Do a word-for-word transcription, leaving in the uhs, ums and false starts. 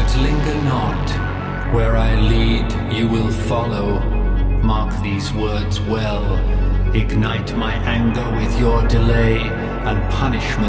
linger not. Where I lead, you will follow. Mark these words well. Ignite my anger with your delay, and punishment